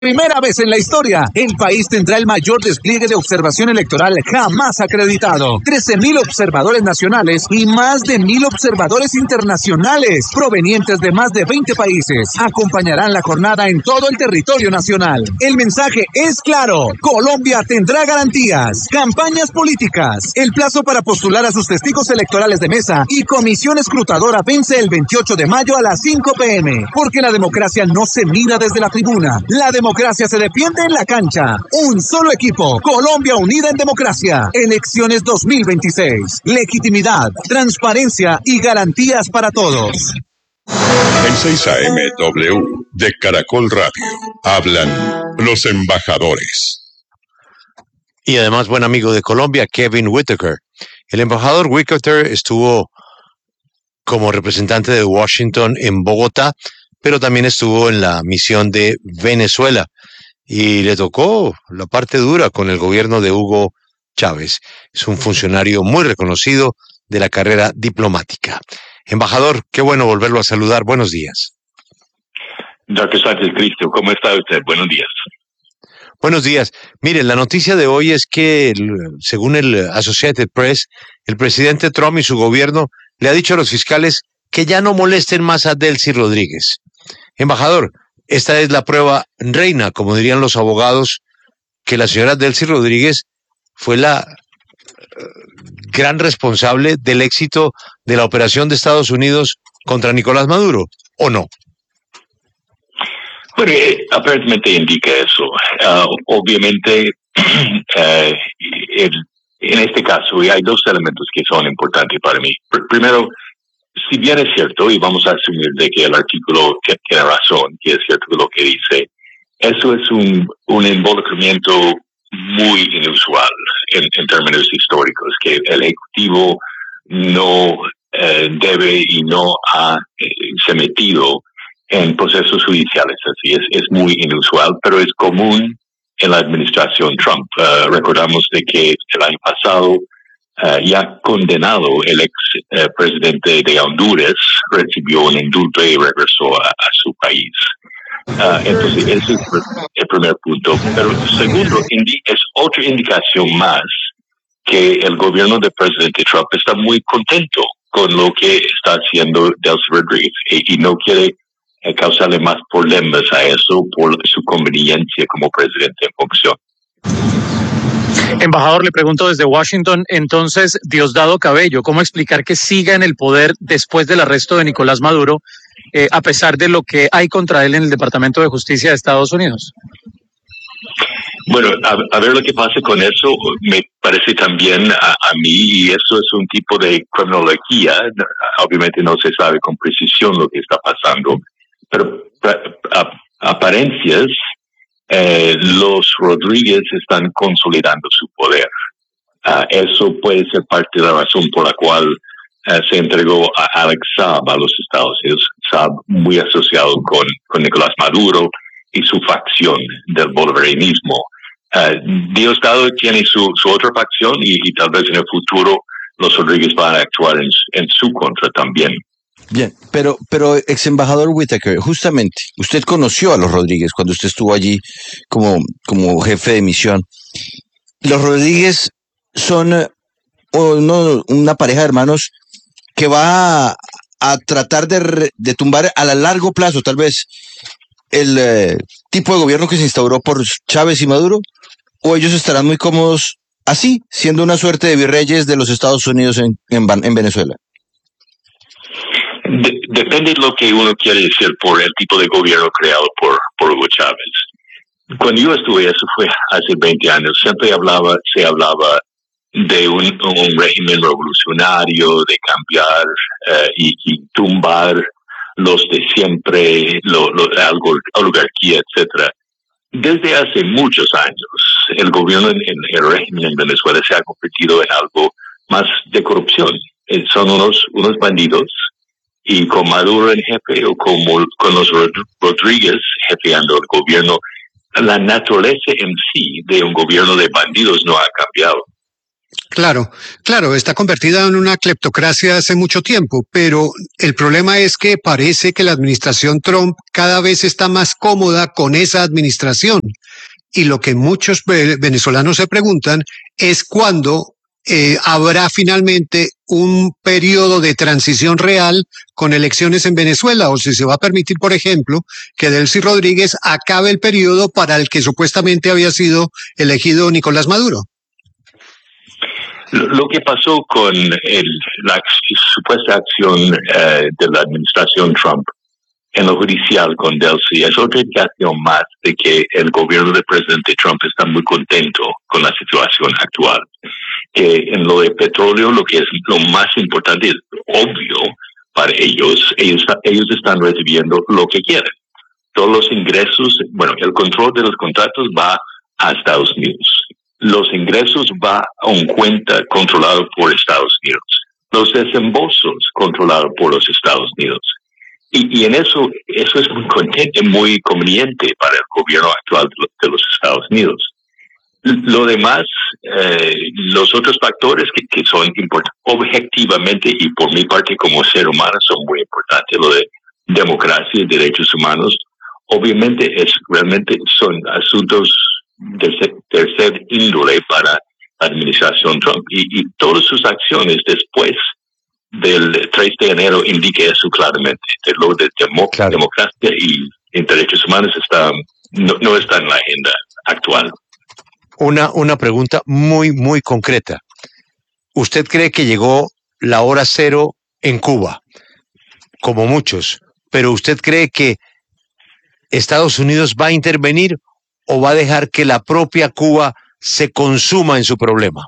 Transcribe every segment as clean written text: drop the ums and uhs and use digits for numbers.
Primera vez en la historia, el país tendrá el mayor despliegue de observación electoral jamás acreditado. 13,000 observadores nacionales y más de 1,000 observadores internacionales, provenientes de más de 20 países, acompañarán la jornada en todo el territorio nacional. El mensaje es claro: Colombia tendrá garantías, campañas políticas. El plazo para postular a sus testigos electorales de mesa y comisión escrutadora vence el 28 de mayo a las 5 p.m. Porque la democracia no se mira desde la tribuna. La democracia se defiende en la cancha. Un solo equipo. Colombia unida en democracia. Elecciones 2026. Legitimidad, transparencia y garantías para todos. En 6 AM W de Caracol Radio hablan los embajadores. Y además buen amigo de Colombia, Kevin Whitaker. El embajador Whitaker estuvo como representante de Washington en Bogotá, pero también estuvo en la misión de Venezuela y le tocó la parte dura con el gobierno de Hugo Chávez. Es un funcionario muy reconocido de la carrera diplomática. Embajador, qué bueno volverlo a saludar. Buenos días. Dr. Sánchez Cristo, ¿cómo está usted? Buenos días. Buenos días. Mire, la noticia de hoy es que, según el Associated Press, el presidente Trump y su gobierno le ha dicho a los fiscales que ya no molesten más a Delcy Rodríguez. Embajador, esta es la prueba reina, como dirían los abogados, que la señora Delcy Rodríguez fue la gran responsable del éxito de la operación de Estados Unidos contra Nicolás Maduro, ¿o no? Bueno, aparentemente indica eso. Obviamente, en este caso hay dos elementos que son importantes para mí. Primero, si bien es cierto, y vamos a asumir de que el artículo tiene razón, que es cierto lo que dice, eso es un involucramiento muy inusual en términos históricos, que el Ejecutivo no debe y no se ha metido en procesos judiciales. Así es muy inusual, pero es común en la administración Trump. Recordamos de que el año pasado ya condenado el ex presidente de Honduras recibió un indulto y regresó a su país. Entonces ese es el primer punto. Pero segundo, es otra indicación más que el gobierno del presidente Trump está muy contento con lo que está haciendo Delcy Rodríguez y no quiere causarle más problemas a eso por su conveniencia como presidente en función. Embajador, le pregunto desde Washington, entonces, Diosdado Cabello, ¿cómo explicar que siga en el poder después del arresto de Nicolás Maduro, a pesar de lo que hay contra él en el Departamento de Justicia de Estados Unidos? Bueno, a ver lo que pasa con eso, me parece también a mí, y eso es un tipo de cronología, obviamente no se sabe con precisión lo que está pasando, pero apariencias, los Rodríguez están consolidando su poder. Eso puede ser parte de la razón por la cual se entregó a Alex Saab a los Estados Unidos. Saab muy asociado con Nicolás Maduro y su facción del bolivarianismo. Diosdado tiene su otra facción y tal vez en el futuro los Rodríguez van a actuar en su contra también. Bien, pero ex embajador Whitaker, justamente, usted conoció a los Rodríguez cuando usted estuvo allí como jefe de misión. Los Rodríguez son una pareja de hermanos que va a tratar de tumbar a largo plazo, tal vez, el tipo de gobierno que se instauró por Chávez y Maduro, o ellos estarán muy cómodos así, siendo una suerte de virreyes de los Estados Unidos en Venezuela. Depende de lo que uno quiere decir por el tipo de gobierno creado por Hugo Chávez. Cuando yo estuve, eso fue hace 20 años, siempre se hablaba de un régimen revolucionario, de cambiar y tumbar los de siempre, la oligarquía, etcétera. Desde hace muchos años, el gobierno el régimen en Venezuela se ha convertido en algo más de corrupción. Son unos bandidos. Y con Maduro en jefe o con los Rodríguez jefeando el gobierno, la naturaleza en sí de un gobierno de bandidos no ha cambiado. Claro, está convertida en una cleptocracia hace mucho tiempo, pero el problema es que parece que la administración Trump cada vez está más cómoda con esa administración. Y lo que muchos venezolanos se preguntan es cuándo habrá finalmente un periodo de transición real con elecciones en Venezuela, o si se va a permitir, por ejemplo, que Delcy Rodríguez acabe el periodo para el que supuestamente había sido elegido Nicolás Maduro. Lo que pasó con la supuesta acción de la administración Trump en lo judicial con Delcy es otra indicación más de que el gobierno del presidente Trump está muy contento con la situación actual. Que en lo de petróleo lo que es lo más importante es obvio para ellos están recibiendo lo que quieren. Todos los ingresos, el control de los contratos va a Estados Unidos. Los ingresos va a un cuenta controlado por Estados Unidos. Los desembolsos controlados por los Estados Unidos. Y en eso es muy conveniente para el gobierno actual de los Estados Unidos. Lo demás, los otros factores que son importantes, objetivamente y por mi parte como ser humano son muy importantes. Lo de democracia y derechos humanos, obviamente realmente son asuntos de tercer índole para la administración Trump y todas sus acciones después del 3 de enero indica eso claramente. Lo de democracia y derechos humanos no está en la agenda actual. Una pregunta muy, muy concreta. ¿Usted cree que llegó la hora cero en Cuba? Como muchos. ¿Pero usted cree que Estados Unidos va a intervenir o va a dejar que la propia Cuba se consuma en su problema?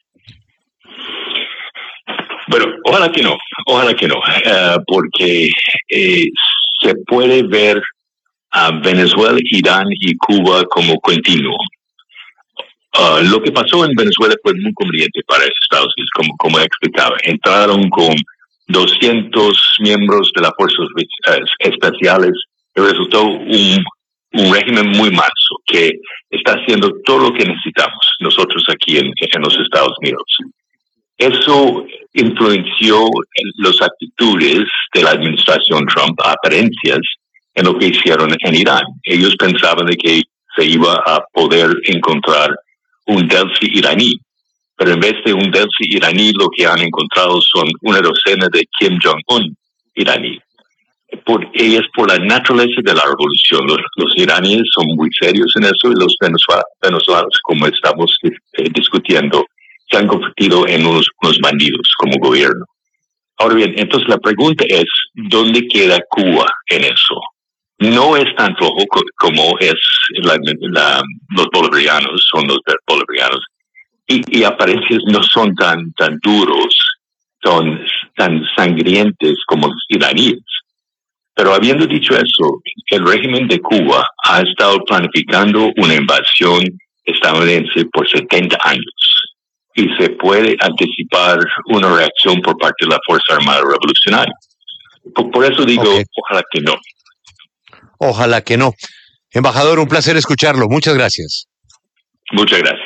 Bueno, ojalá que no, porque se puede ver a Venezuela, Irán y Cuba como continuo. Lo que pasó en Venezuela fue muy conveniente para Estados Unidos, como explicaba. Entraron con 200 miembros de las fuerzas especiales y resultó un régimen muy manso que está haciendo todo lo que necesitamos nosotros aquí en los Estados Unidos. Eso influenció las actitudes de la administración Trump, apariencias, en lo que hicieron en Irán. Ellos pensaban de que se iba a poder encontrar un Delcy iraní, pero en vez de un Delcy iraní lo que han encontrado son una docena de Kim Jong-un iraní. Y es por la naturaleza de la revolución. Los iraníes son muy serios en eso y los venezolanos, como estamos discutiendo, se han convertido en unos bandidos como gobierno. Ahora bien, entonces la pregunta es, ¿dónde queda Cuba en eso? No es tan flojo como es los bolivarianos, son los bolivarianos, y apariencias no son tan duros, son tan sangrientes como los iraníes. Pero habiendo dicho eso, el régimen de Cuba ha estado planificando una invasión estadounidense por 70 años. Y se puede anticipar una reacción por parte de la Fuerza Armada Revolucionaria. Por eso digo, ojalá que no. Ojalá que no. Embajador, un placer escucharlo. Muchas gracias. Muchas gracias.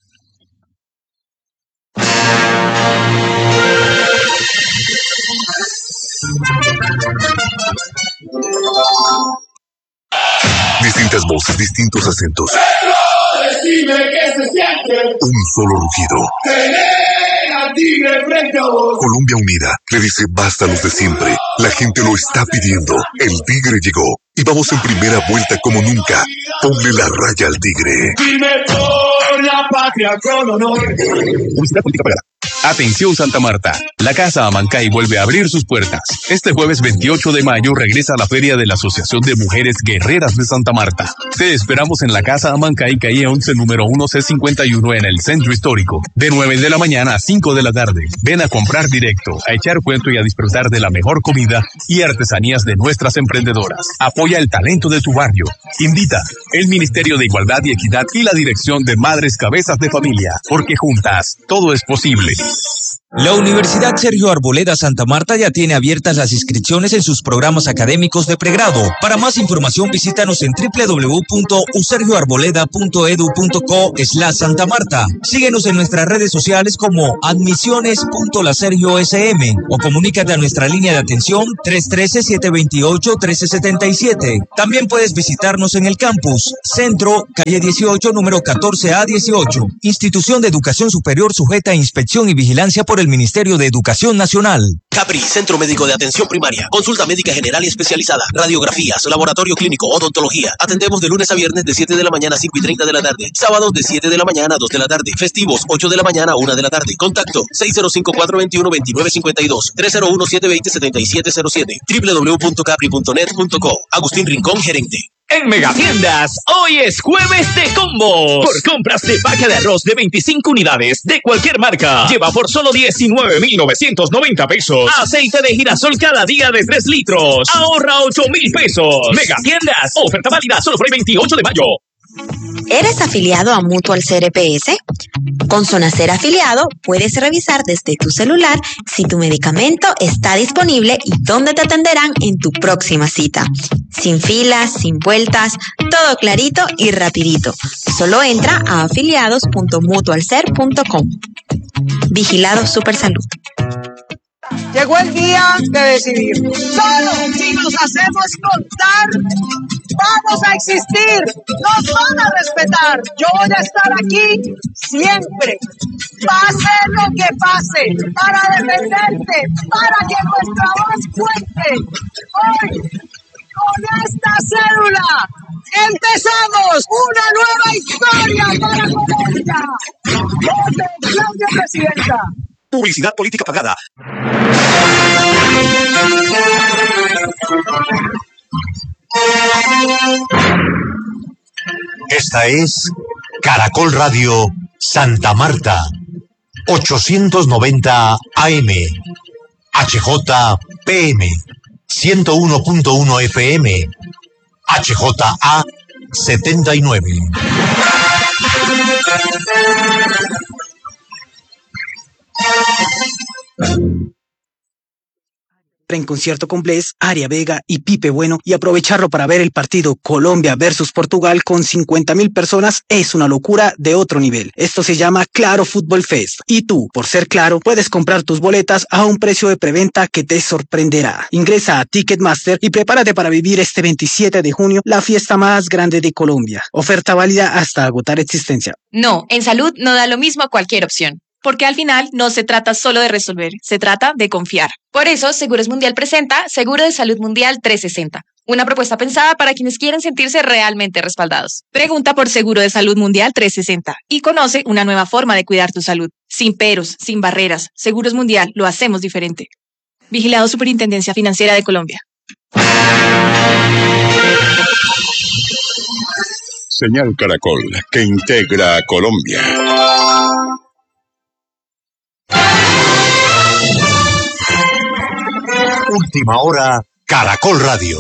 Distintas voces, distintos acentos. Decime que se siente. Un solo rugido. Tener al tigre frente a vos. Colombia unida le dice basta a los de siempre. La gente lo está pidiendo. El tigre llegó. Y vamos en primera vuelta como nunca. Ponle la raya al tigre. Dime por la patria con honor. Publicidad política pagada. Atención Santa Marta, la Casa Amancay vuelve a abrir sus puertas. Este jueves 28 de mayo regresa a la feria de la Asociación de Mujeres Guerreras de Santa Marta. Te esperamos en la Casa Amancay, calle 11, número 1C51 en el Centro Histórico, de 9 de la mañana a 5 de la tarde. Ven a comprar directo, a echar cuento y a disfrutar de la mejor comida y artesanías de nuestras emprendedoras. Apoya el talento de tu barrio. Invita el Ministerio de Igualdad y Equidad y la Dirección de Madres Cabezas de Familia, porque juntas todo es posible. La Universidad Sergio Arboleda Santa Marta ya tiene abiertas las inscripciones en sus programas académicos de pregrado. Para más información visítanos en www.usergioarboleda.edu.co/Santa Marta. Síguenos en nuestras redes sociales como admisiones.lasergiosm o comunícate a nuestra línea de atención 313-728-1377. También puedes visitarnos en el campus Centro, calle 18, número 14A18. Institución de Educación Superior sujeta a inspección y vigilancia por el Ministerio de Educación Nacional. Capri, Centro Médico de Atención Primaria. Consulta médica general y especializada. Radiografías, laboratorio clínico, odontología. Atendemos de lunes a viernes de 7 de la mañana a 5 y 30 de la tarde. Sábados de 7 de la mañana a 2 de la tarde. Festivos, 8 de la mañana a 1 de la tarde. Contacto 605-421-2952. 301-720-7707. www.capri.net.co. Agustín Rincón, gerente. En Megatiendas, hoy es jueves de combos. Por compras de paca de arroz de 25 unidades de cualquier marca, lleva por solo 19,990 pesos. Aceite de girasol cada día de 3 litros. Ahorra 8,000 pesos. Megatiendas, oferta válida solo por el 28 de mayo. ¿Eres afiliado a Mutual CRPS? Con Sonacer afiliado puedes revisar desde tu celular si tu medicamento está disponible y dónde te atenderán en tu próxima cita. Sin filas, sin vueltas, todo clarito y rapidito. Solo entra a afiliados.mutualcer.com. Vigilado Supersalud. Llegó el día de decidir. Solo si nos hacemos contar, vamos a existir. Nos van a respetar. Yo voy a estar aquí siempre. Pase lo que pase, para defenderte, para que nuestra voz cuente. Hoy, con esta cédula, empezamos una nueva historia para Colombia. Vote Claudia Presidenta. Publicidad política pagada. Esta es Caracol Radio Santa Marta, 890 AM, HJPM, 101.1 FM, HJA 79. En concierto con Bless, Aria Vega y Pipe Bueno y aprovecharlo para ver el partido Colombia versus Portugal con 50,000 personas es una locura de otro nivel. Esto se llama Claro Fútbol Fest y tú, por ser Claro, puedes comprar tus boletas a un precio de preventa que te sorprenderá. Ingresa a Ticketmaster y prepárate para vivir este 27 de junio la fiesta más grande de Colombia. Oferta válida hasta agotar existencia. No, en salud no da lo mismo a cualquier opción. Porque al final no se trata solo de resolver, se trata de confiar. Por eso, Seguros Mundial presenta Seguro de Salud Mundial 360, una propuesta pensada para quienes quieren sentirse realmente respaldados. Pregunta por Seguro de Salud Mundial 360 y conoce una nueva forma de cuidar tu salud. Sin peros, sin barreras. Seguros Mundial, lo hacemos diferente. Vigilado Superintendencia Financiera de Colombia. Señal Caracol, que integra a Colombia. Última hora, Caracol Radio.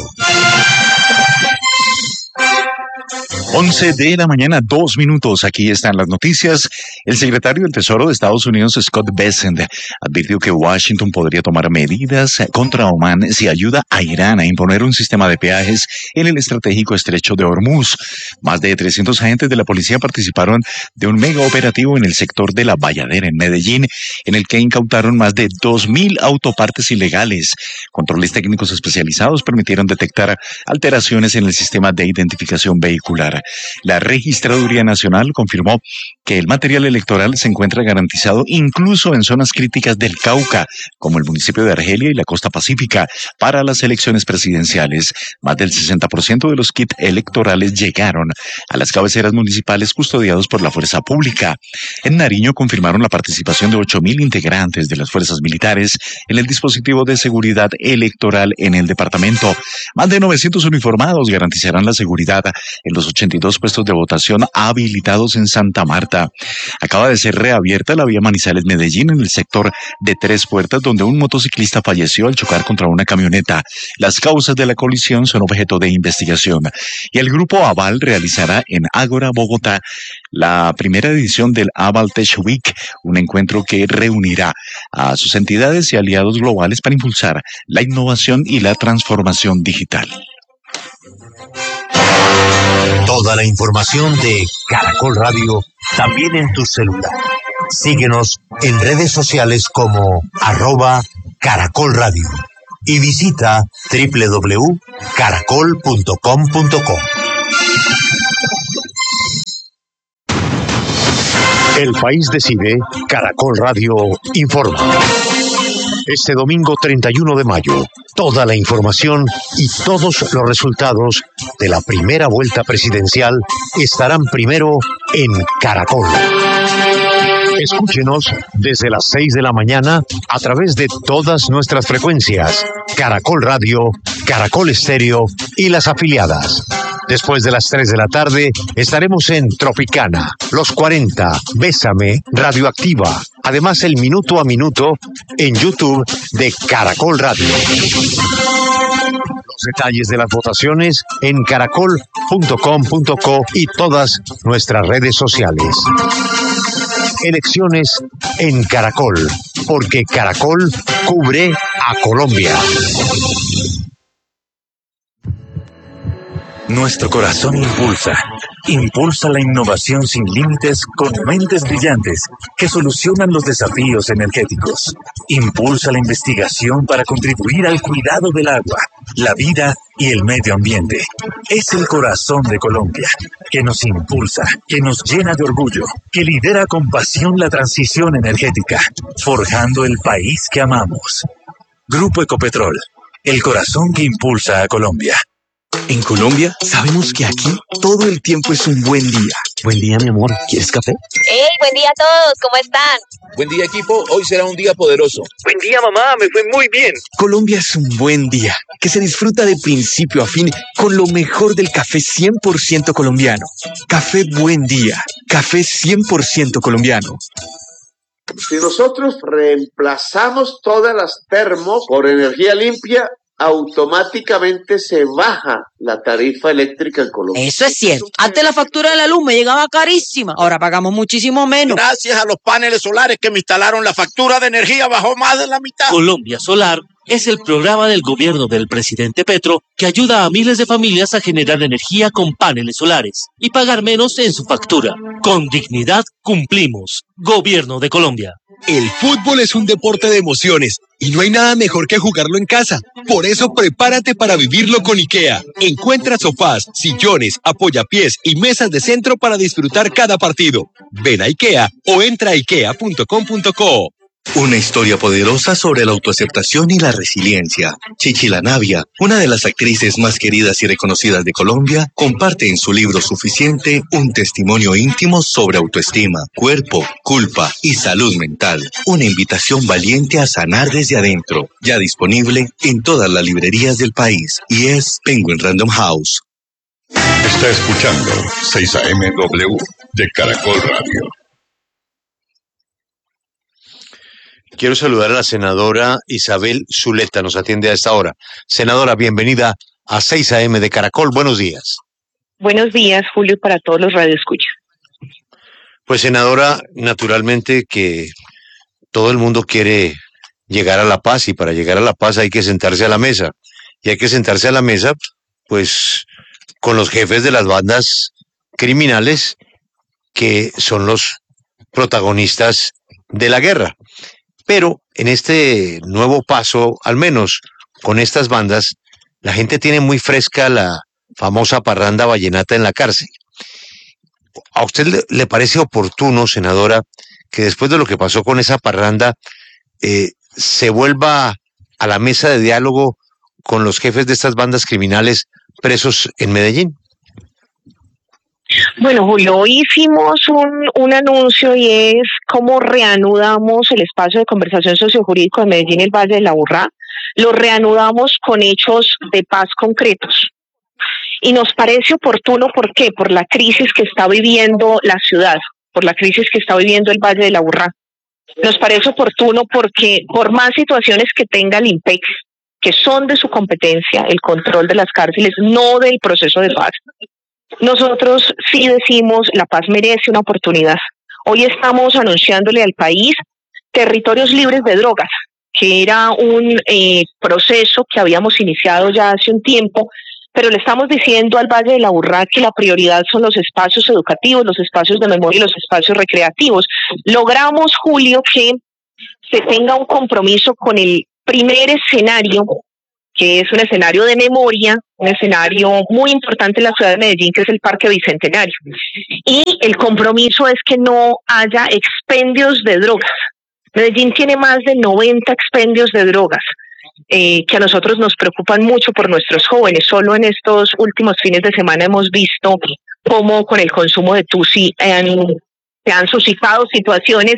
11 de la mañana, 2 minutos. Aquí están las noticias. El secretario del Tesoro de Estados Unidos, Scott Bessent, advirtió que Washington podría tomar medidas contra Omán si ayuda a Irán a imponer un sistema de peajes en el estratégico estrecho de Hormuz. Más de 300 agentes de la policía participaron de un mega operativo en el sector de La Valladera, en Medellín, en el que incautaron más de 2,000 autopartes ilegales. Controles técnicos especializados permitieron detectar alteraciones en el sistema de identificación vehicular. La Registraduría Nacional confirmó que el material electoral se encuentra garantizado incluso en zonas críticas del Cauca, como el municipio de Argelia y la costa pacífica, para las elecciones presidenciales. Más del 60% de los kits electorales llegaron a las cabeceras municipales custodiados por la fuerza pública. En Nariño confirmaron la participación de 8,000 integrantes de las fuerzas militares en el dispositivo de seguridad electoral en el departamento. Más de 900 uniformados garantizarán la seguridad en los 82 puestos de votación habilitados en Santa Marta. Acaba de ser reabierta la vía Manizales-Medellín en el sector de Tres Puertas, donde un motociclista falleció al chocar contra una camioneta. Las causas de la colisión son objeto de investigación. Y el Grupo Aval realizará en Ágora, Bogotá, la primera edición del Aval Tech Week, un encuentro que reunirá a sus entidades y aliados globales para impulsar la innovación y la transformación digital. Toda la información de Caracol Radio también en tu celular. Síguenos en redes sociales como @Caracol Radio y visita www.caracol.com.co. El país decide, Caracol Radio informa. Este domingo 31 de mayo, toda la información y todos los resultados de la primera vuelta presidencial estarán primero en Caracol. Escúchenos desde las 6 de la mañana a través de todas nuestras frecuencias, Caracol Radio, Caracol Estéreo y las afiliadas. Después de las 3 de la tarde estaremos en Tropicana, Los 40, Bésame, Radioactiva. Además, el Minuto a Minuto en YouTube de Caracol Radio. Los detalles de las votaciones en caracol.com.co y todas nuestras redes sociales. Elecciones en Caracol, porque Caracol cubre a Colombia. Nuestro corazón impulsa la innovación sin límites con mentes brillantes que solucionan los desafíos energéticos. Impulsa la investigación para contribuir al cuidado del agua, la vida y el medio ambiente. Es el corazón de Colombia, que nos impulsa, que nos llena de orgullo, que lidera con pasión la transición energética, forjando el país que amamos. Grupo Ecopetrol, el corazón que impulsa a Colombia. En Colombia, sabemos que aquí todo el tiempo es un buen día. Buen día, mi amor. ¿Quieres café? ¡Hey! Buen día a todos. ¿Cómo están? Buen día, equipo. Hoy será un día poderoso. Buen día, mamá. Me fue muy bien. Colombia es un buen día, que se disfruta de principio a fin con lo mejor del café 100% colombiano. Café Buen Día. Café 100% colombiano. Si nosotros reemplazamos todas las termos por energía limpia, automáticamente se baja la tarifa eléctrica en Colombia. Eso es cierto. Antes la factura de la luz me llegaba carísima. Ahora pagamos muchísimo menos. Gracias a los paneles solares que me instalaron, la factura de energía bajó más de la mitad. Colombia Solar es el programa del gobierno del presidente Petro que ayuda a miles de familias a generar energía con paneles solares y pagar menos en su factura. Con dignidad cumplimos. Gobierno de Colombia. El fútbol es un deporte de emociones y no hay nada mejor que jugarlo en casa. Por eso prepárate para vivirlo con IKEA. Encuentra sofás, sillones, apoyapiés y mesas de centro para disfrutar cada partido. Ven a IKEA o entra a ikea.com.co. Una historia poderosa sobre la autoaceptación y la resiliencia. Chichi La Navia, una de las actrices más queridas y reconocidas de Colombia, comparte en su libro Suficiente un testimonio íntimo sobre autoestima, cuerpo, culpa y salud mental. Una invitación valiente a sanar desde adentro. Ya disponible en todas las librerías del país. Y es Penguin Random House. Está escuchando 6 AMW de Caracol Radio. Quiero saludar a la senadora Isabel Zuleta, nos atiende a esta hora. Senadora, bienvenida a 6 AM de Caracol, buenos días. Buenos días, Julio, para todos los radioescuchas. Pues senadora, naturalmente que todo el mundo quiere llegar a la paz y para llegar a la paz hay que sentarse a la mesa. Y hay que sentarse a la mesa, pues, con los jefes de las bandas criminales que son los protagonistas de la guerra. Pero en este nuevo paso, al menos con estas bandas, la gente tiene muy fresca la famosa parranda vallenata en la cárcel. ¿A usted le parece oportuno, senadora, que después de lo que pasó con esa parranda, se vuelva a la mesa de diálogo con los jefes de estas bandas criminales presos en Medellín? Bueno, Julio, hoy hicimos un anuncio y es cómo reanudamos el espacio de conversación sociojurídico de Medellín y el Valle de la Aburrá. Lo reanudamos con hechos de paz concretos. Y nos parece oportuno, ¿por qué? Por la crisis que está viviendo la ciudad, por la crisis que está viviendo el Valle de la Aburrá. Nos parece oportuno porque por más situaciones que tenga el IMPEC, que son de su competencia, el control de las cárceles, no del proceso de paz, nosotros sí decimos la paz merece una oportunidad. Hoy estamos anunciándole al país territorios libres de drogas, que era un proceso que habíamos iniciado ya hace un tiempo, pero le estamos diciendo al Valle del Aburrá que la prioridad son los espacios educativos, los espacios de memoria y los espacios recreativos. Logramos, Julio, que se tenga un compromiso con el primer escenario, que es un escenario de memoria, un escenario muy importante en la ciudad de Medellín, que es el Parque Bicentenario. Y el compromiso es que no haya expendios de drogas. Medellín tiene más de 90 expendios de drogas, que a nosotros nos preocupan mucho por nuestros jóvenes. Solo en estos últimos fines de semana hemos visto cómo con el consumo de tusi se han suscitado situaciones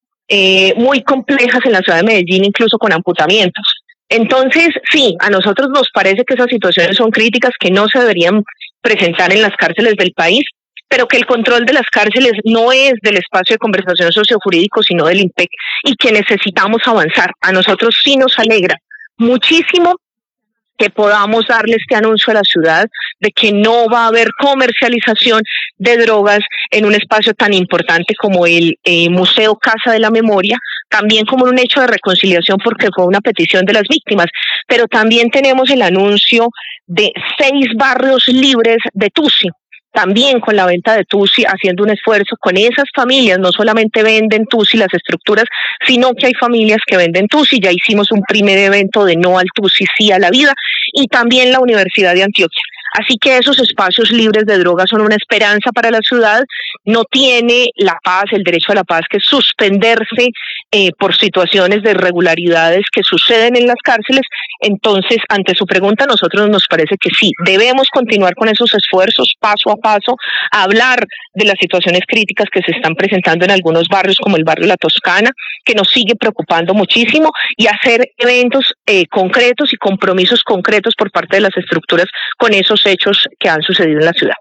muy complejas en la ciudad de Medellín, incluso con amputamientos. Entonces, sí, a nosotros nos parece que esas situaciones son críticas, que no se deberían presentar en las cárceles del país, pero que el control de las cárceles no es del espacio de conversación sociojurídico, sino del IMPEC, y que necesitamos avanzar. A nosotros sí nos alegra muchísimo que podamos darle este anuncio a la ciudad de que no va a haber comercialización de drogas en un espacio tan importante como el Museo Casa de la Memoria, también como un hecho de reconciliación porque fue una petición de las víctimas, pero también tenemos el anuncio de 6 barrios libres de tusi, también con la venta de tusi, haciendo un esfuerzo con esas familias. No solamente venden tusi las estructuras, sino que hay familias que venden tusi. Ya hicimos un primer evento de no al tusi, sí a la vida, y también la Universidad de Antioquia. Así que esos espacios libres de drogas son una esperanza para la ciudad. No tiene la paz, el derecho a la paz, que suspenderse por situaciones de irregularidades que suceden en las cárceles. Entonces, ante su pregunta, a nosotros nos parece que sí, debemos continuar con esos esfuerzos paso a paso, a hablar de las situaciones críticas que se están presentando en algunos barrios, como el barrio La Toscana, que nos sigue preocupando muchísimo, y hacer eventos concretos y compromisos concretos por parte de las estructuras con esos hechos que han sucedido en la ciudad.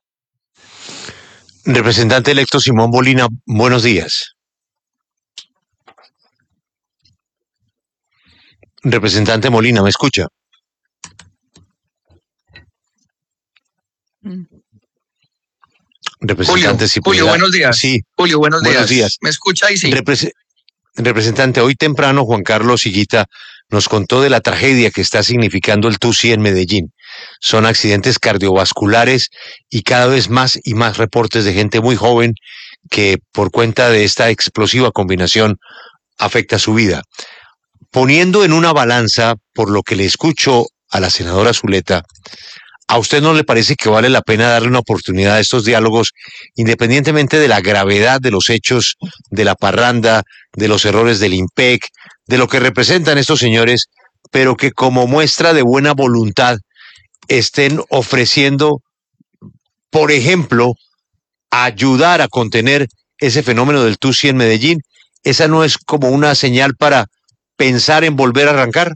Representante electo Simón Bolina, buenos días. Representante Molina, ¿me escucha? Representante Julio, buenos días. Sí. Julio, buenos días. días. ¿Me escucha ahí? Sí. Representante, hoy temprano Juan Carlos Higuita nos contó de la tragedia que está significando el tusi en Medellín. Son accidentes cardiovasculares y cada vez más y más reportes de gente muy joven que por cuenta de esta explosiva combinación afecta su vida. Poniendo en una balanza, por lo que le escucho a la senadora Zuleta, ¿a usted no le parece que vale la pena darle una oportunidad a estos diálogos, independientemente de la gravedad de los hechos, de la parranda, de los errores del IMPEC, de lo que representan estos señores, pero que como muestra de buena voluntad estén ofreciendo, por ejemplo, ayudar a contener ese fenómeno del tusi en Medellín? ¿Esa no es como una señal para pensar en volver a arrancar?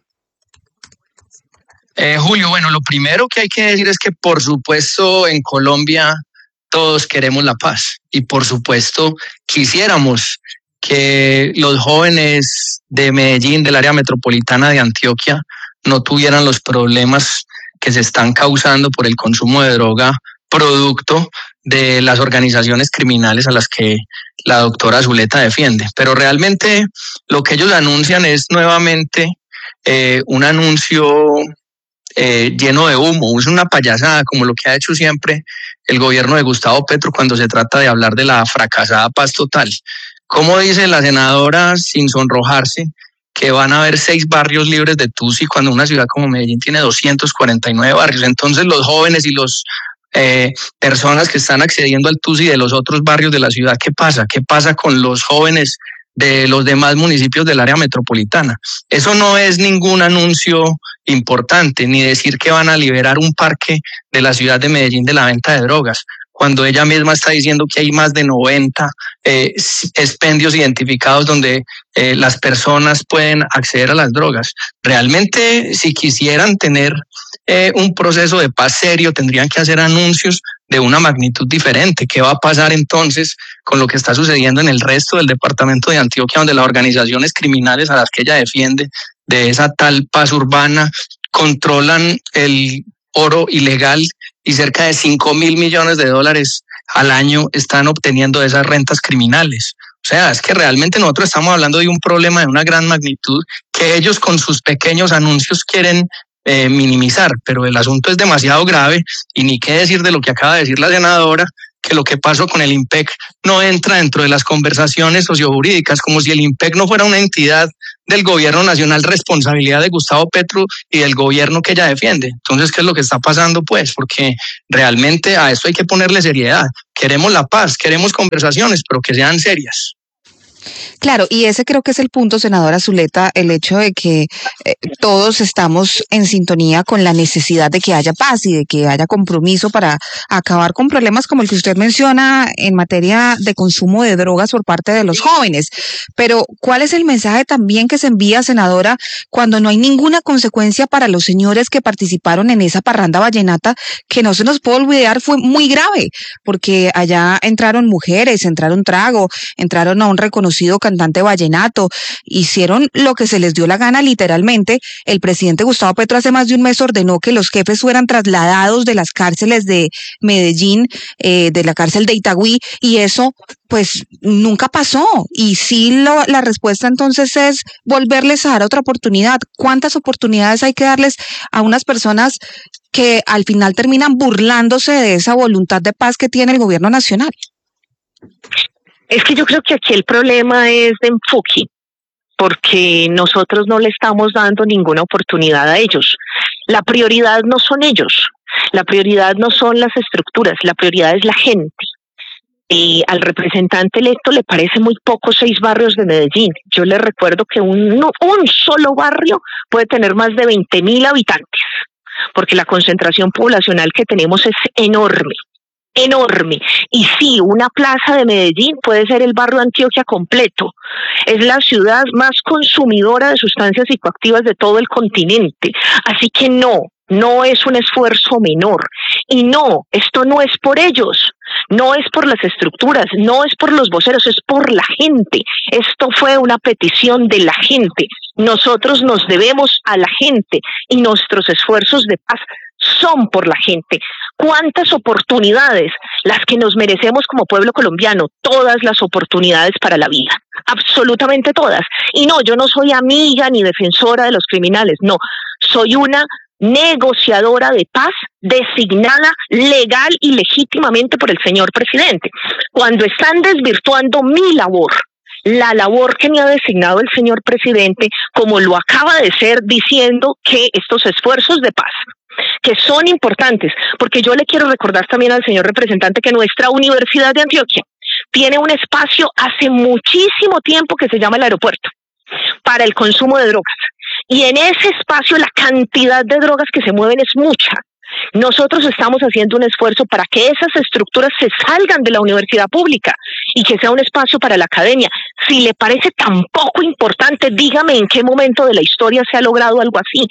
Julio, bueno, lo primero que hay que decir es que por supuesto en Colombia todos queremos la paz y por supuesto quisiéramos que los jóvenes de Medellín, del área metropolitana de Antioquia, no tuvieran los problemas que se están causando por el consumo de droga producto de las organizaciones criminales a las que la doctora Zuleta defiende. Pero realmente lo que ellos anuncian es nuevamente un anuncio lleno de humo, es una payasada como lo que ha hecho siempre el gobierno de Gustavo Petro cuando se trata de hablar de la fracasada paz total. Como dice la senadora, sin sonrojarse, que van a haber 6 barrios libres de tusi cuando una ciudad como Medellín tiene 249 barrios. Entonces los jóvenes y los personas que están accediendo al tusi de los otros barrios de la ciudad, ¿qué pasa? ¿Qué pasa con los jóvenes de los demás municipios del área metropolitana? Eso no es ningún anuncio importante, ni decir que van a liberar un parque de la ciudad de Medellín de la venta de drogas, cuando ella misma está diciendo que hay más de 90 expendios identificados donde las personas pueden acceder a las drogas. Realmente, si quisieran tener un proceso de paz serio, tendrían que hacer anuncios de una magnitud diferente. ¿Qué va a pasar entonces con lo que está sucediendo en el resto del departamento de Antioquia, donde las organizaciones criminales a las que ella defiende de esa tal paz urbana controlan el oro ilegal y cerca de 5.000 millones de dólares al año están obteniendo de esas rentas criminales. O sea, es que realmente nosotros estamos hablando de un problema de una gran magnitud que ellos con sus pequeños anuncios quieren minimizar, pero el asunto es demasiado grave y ni qué decir de lo que acaba de decir la senadora, que lo que pasó con el IMPEC no entra dentro de las conversaciones sociojurídicas, como si el IMPEC no fuera una entidad del gobierno nacional, responsabilidad de Gustavo Petro y del gobierno que ella defiende. Entonces, ¿qué es lo que está pasando? Pues, porque realmente a esto hay que ponerle seriedad. Queremos la paz, queremos conversaciones, pero que sean serias. Claro, y ese creo que es el punto, senadora Zuleta, el hecho de que todos estamos en sintonía con la necesidad de que haya paz y de que haya compromiso para acabar con problemas como el que usted menciona en materia de consumo de drogas por parte de los jóvenes. Pero, ¿cuál es el mensaje también que se envía, senadora, cuando no hay ninguna consecuencia para los señores que participaron en esa parranda vallenata, que no se nos puede olvidar fue muy grave, porque allá entraron mujeres, entraron trago, entraron a un reconocido cantante vallenato, hicieron lo que se les dio la gana literalmente. El presidente Gustavo Petro hace más de un mes ordenó que los jefes fueran trasladados de las cárceles de Medellín, de la cárcel de Itagüí, y eso pues nunca pasó. Y sí, la respuesta entonces es volverles a dar otra oportunidad. ¿Cuántas oportunidades hay que darles a unas personas que al final terminan burlándose de esa voluntad de paz que tiene el gobierno nacional? Es que yo creo que aquí el problema es de enfoque, porque nosotros no le estamos dando ninguna oportunidad a ellos. La prioridad no son ellos, la prioridad no son las estructuras, la prioridad es la gente. Y al representante electo le parece muy poco 6 barrios de Medellín. Yo le recuerdo que un solo barrio puede tener más de 20.000 habitantes, porque la concentración poblacional que tenemos es enorme. Enorme. Y sí, una plaza de Medellín puede ser el barrio de Antioquia completo. Es la ciudad más consumidora de sustancias psicoactivas de todo el continente. Así que no es un esfuerzo menor. Y no, esto no es por ellos, no es por las estructuras, no es por los voceros, es por la gente. Esto fue una petición de la gente. Nosotros nos debemos a la gente y nuestros esfuerzos de paz son por la gente. ¿Cuántas oportunidades? Las que nos merecemos como pueblo colombiano, todas las oportunidades para la vida, absolutamente todas. Y no, yo no soy amiga ni defensora de los criminales, no, soy una negociadora de paz designada legal y legítimamente por el señor presidente. Cuando están desvirtuando mi labor, la labor que me ha designado el señor presidente, como lo acaba de ser diciendo que estos esfuerzos de paz, que son importantes, porque yo le quiero recordar también al señor representante que nuestra Universidad de Antioquia tiene un espacio hace muchísimo tiempo que se llama el aeropuerto para el consumo de drogas, y en ese espacio la cantidad de drogas que se mueven es mucha. Nosotros estamos haciendo un esfuerzo para que esas estructuras se salgan de la universidad pública y que sea un espacio para la academia. Si le parece tan poco importante, dígame en qué momento de la historia se ha logrado algo así.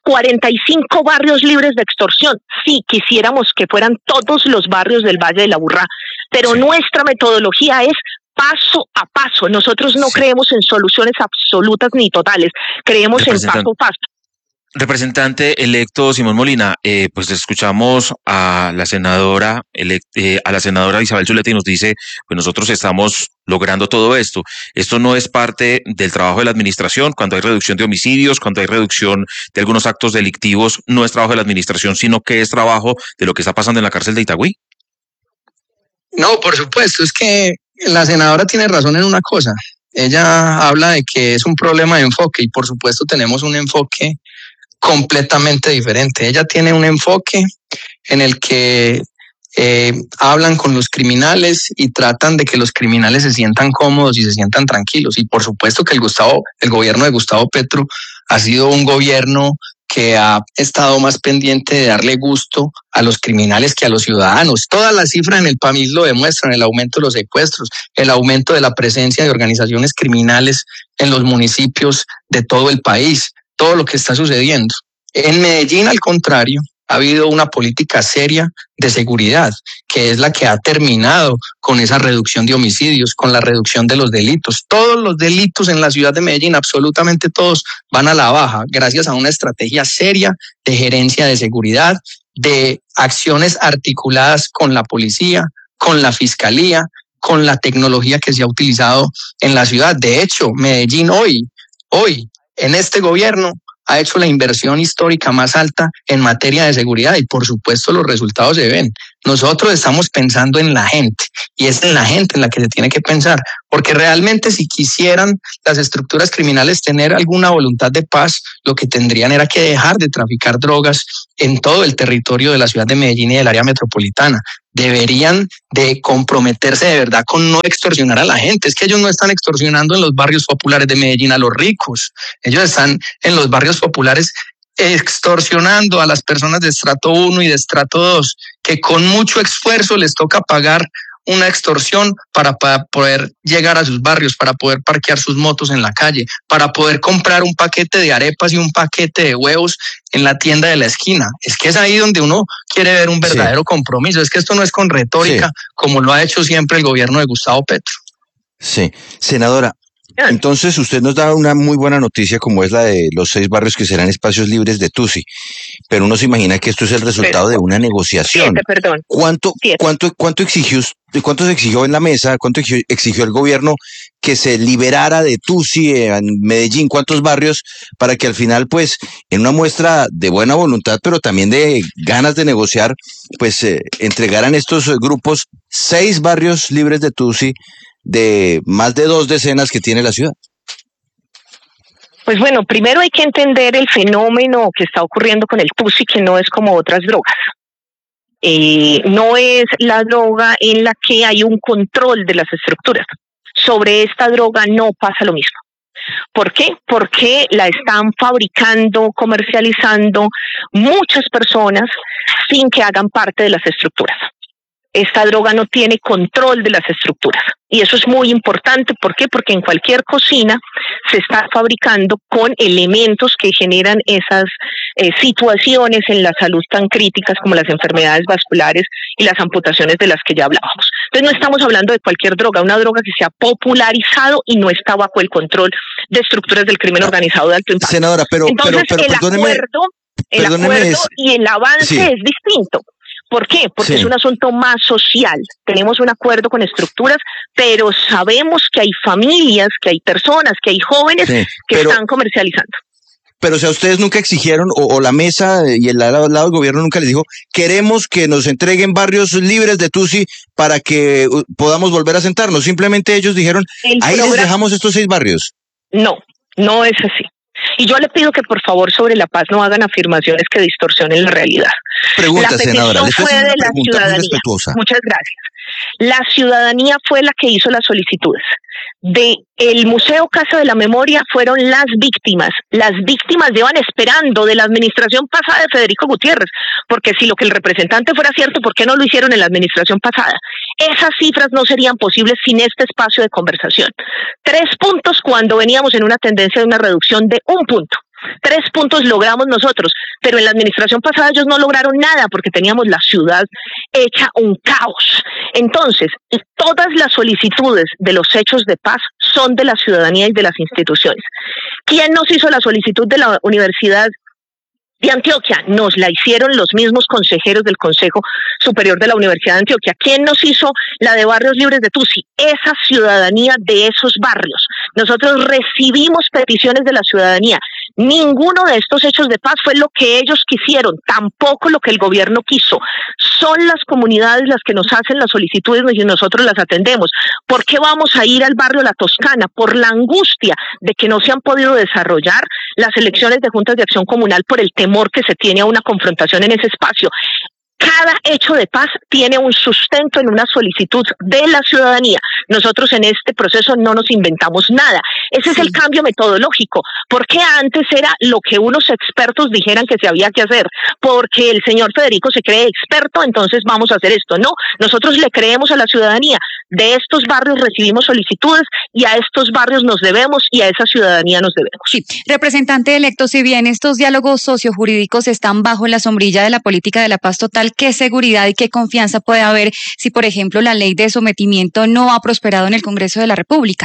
45 barrios libres de extorsión. Sí, quisiéramos que fueran todos los barrios del Valle de la Aburrá, pero nuestra metodología es paso a paso. Nosotros no creemos en soluciones absolutas ni totales, creemos en paso a paso. Representante electo Simón Molina, pues escuchamos a la senadora Isabel Zuleta y nos dice, pues nosotros estamos logrando todo esto. Esto no es parte del trabajo de la administración. Cuando hay reducción de homicidios, cuando hay reducción de algunos actos delictivos, no es trabajo de la administración, sino que es trabajo de lo que está pasando en la cárcel de Itagüí. No, por supuesto, es que la senadora tiene razón en una cosa. Ella habla de que es un problema de enfoque y por supuesto tenemos un enfoque completamente diferente. Ella tiene un enfoque en el que hablan con los criminales y tratan de que los criminales se sientan cómodos y se sientan tranquilos. Y por supuesto que el gobierno de Gustavo Petro ha sido un gobierno que ha estado más pendiente de darle gusto a los criminales que a los ciudadanos. Todas las cifras en el país lo demuestran: el aumento de los secuestros, el aumento de la presencia de organizaciones criminales en los municipios de todo el país, todo lo que está sucediendo. En Medellín, al contrario, ha habido una política seria de seguridad, que es la que ha terminado con esa reducción de homicidios, con la reducción de los delitos. Todos los delitos en la ciudad de Medellín, absolutamente todos, van a la baja, gracias a una estrategia seria de gerencia de seguridad de acciones articuladas con la policía, con la fiscalía, con la tecnología que se ha utilizado en la ciudad. De hecho, Medellín hoy, en este gobierno, ha hecho la inversión histórica más alta en materia de seguridad y por supuesto los resultados se ven. Nosotros estamos pensando en la gente y es en la gente en la que se tiene que pensar, porque realmente si quisieran las estructuras criminales tener alguna voluntad de paz, lo que tendrían era que dejar de traficar drogas en todo el territorio de la ciudad de Medellín y del área metropolitana. Deberían de comprometerse de verdad con no extorsionar a la gente. Es que ellos no están extorsionando en los barrios populares de Medellín a los ricos. Ellos están en los barrios populares extorsionando a las personas de estrato 1 y de estrato 2, que con mucho esfuerzo les toca pagar una extorsión para poder llegar a sus barrios, para poder parquear sus motos en la calle, para poder comprar un paquete de arepas y un paquete de huevos en la tienda de la esquina. Es que es ahí donde uno quiere ver un verdadero compromiso. Es que esto no es con retórica, como lo ha hecho siempre el gobierno de Gustavo Petro. Sí, senadora. Entonces usted nos da una muy buena noticia como es la de los 6 barrios que serán espacios libres de Tusi, pero uno se imagina que esto es el resultado de una negociación. ¿Cuánto se exigió en la mesa? ¿Cuánto exigió el gobierno que se liberara de Tusi en Medellín? ¿Cuántos barrios para que al final, pues, en una muestra de buena voluntad, pero también de ganas de negociar, pues, entregaran estos grupos 6 barrios libres de Tusi de más de 2 decenas que tiene la ciudad? Pues bueno, primero hay que entender el fenómeno que está ocurriendo con el Tusi, que no es como otras drogas. No es la droga en la que hay un control de las estructuras. Sobre esta droga no pasa lo mismo. ¿Por qué? Porque la están fabricando, comercializando muchas personas sin que hagan parte de las estructuras. Esta droga no tiene control de las estructuras. Y eso es muy importante. ¿Por qué? Porque en cualquier cocina se está fabricando con elementos que generan esas situaciones en la salud tan críticas como las enfermedades vasculares y las amputaciones de las que ya hablábamos. Entonces no estamos hablando de cualquier droga, una droga que se ha popularizado y no está bajo el control de estructuras del crimen organizado de alto impacto. Senadora, pero el acuerdo y el avance es distinto. ¿Por qué? Porque es un asunto más social. Tenemos un acuerdo con estructuras, pero sabemos que hay familias, que hay personas, que hay jóvenes que están comercializando. Pero, o sea, ustedes nunca exigieron, o la mesa y el lado del gobierno nunca les dijo, queremos que nos entreguen barrios libres de Tusi para que podamos volver a sentarnos. Simplemente ellos dijeron, les dejamos estos 6 barrios. No, no es así. Y yo le pido que por favor sobre la paz no hagan afirmaciones que distorsionen la realidad. Pregunta, senadora, le estoy haciendo una pregunta muy respetuosa. Muchas gracias. La ciudadanía fue la que hizo las solicitudes. El Museo Casa de la Memoria fueron las víctimas. Las víctimas llevan esperando de la administración pasada de Federico Gutiérrez, porque si lo que el representante fuera cierto, ¿por qué no lo hicieron en la administración pasada? Esas cifras no serían posibles sin este espacio de conversación. 3 puntos cuando veníamos en una tendencia de una reducción de 1 punto. 3 puntos logramos nosotros, pero en la administración pasada ellos no lograron nada porque teníamos la ciudad hecha un caos. Entonces, todas las solicitudes de los hechos de paz son de la ciudadanía y de las instituciones. ¿Quién nos hizo la solicitud de la Universidad de Antioquia? Nos la hicieron los mismos consejeros del Consejo Superior de la Universidad de Antioquia. ¿Quién nos hizo la de Barrios Libres de Tusi? Esa ciudadanía de esos barrios. Nosotros recibimos peticiones de la ciudadanía. Ninguno de estos hechos de paz fue lo que ellos quisieron, tampoco lo que el gobierno quiso. Son las comunidades las que nos hacen las solicitudes y nosotros las atendemos. ¿Por qué vamos a ir al barrio La Toscana? Por la angustia de que no se han podido desarrollar las elecciones de juntas de acción comunal por el temor que se tiene a una confrontación en ese espacio. Cada hecho de paz tiene un sustento en una solicitud de la ciudadanía. Nosotros en este proceso no nos inventamos nada. Ese es el cambio metodológico. Porque antes era lo que unos expertos dijeran que se había que hacer. Porque el señor Federico se cree experto, entonces vamos a hacer esto. No, nosotros le creemos a la ciudadanía. De estos barrios recibimos solicitudes y a estos barrios nos debemos y a esa ciudadanía nos debemos. Sí, representante electo, si bien estos diálogos sociojurídicos están bajo la sombrilla de la política de la paz total, ¿qué seguridad y qué confianza puede haber si, por ejemplo, la ley de sometimiento no ha prosperado en el Congreso de la República?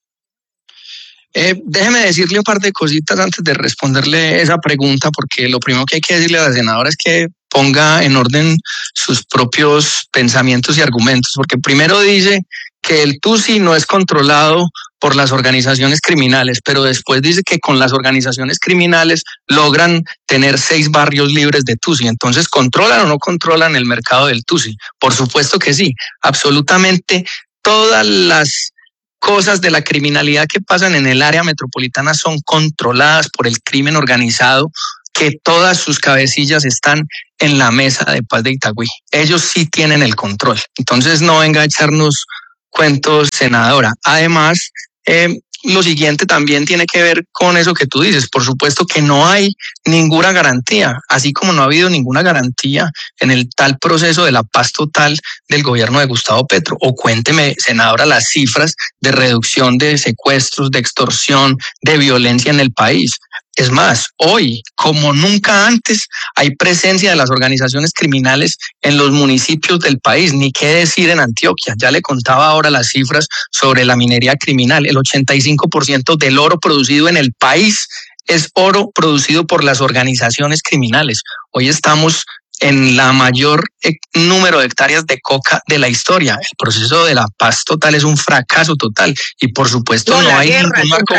Déjeme decirle un par de cositas antes de responderle esa pregunta, porque lo primero que hay que decirle a la senadora es que ponga en orden sus propios pensamientos y argumentos, porque primero dice que el TUSI no es controlado por las organizaciones criminales, pero después dice que con las organizaciones criminales logran tener 6 barrios libres de TUSI. Entonces, ¿controlan o no controlan el mercado del TUSI? Por supuesto que sí, absolutamente todas las cosas de la criminalidad que pasan en el área metropolitana son controladas por el crimen organizado, que todas sus cabecillas están en la mesa de paz de Itagüí. Ellos sí tienen el control. Entonces no venga a echarnos cuentos, senadora. Además, lo siguiente también tiene que ver con eso que tú dices. Por supuesto que no hay ninguna garantía, así como no ha habido ninguna garantía en el tal proceso de la paz total del gobierno de Gustavo Petro. O cuénteme, senadora, las cifras de reducción de secuestros, de extorsión, de violencia en el país. Es más, hoy, como nunca antes, hay presencia de las organizaciones criminales en los municipios del país, ni qué decir en Antioquia. Ya le contaba ahora las cifras sobre la minería criminal. El 85% del oro producido en el país es oro producido por las organizaciones criminales. Hoy estamos en la mayor número de hectáreas de coca de la historia. El proceso de la paz total es un fracaso total y por supuesto no hay ningún marco.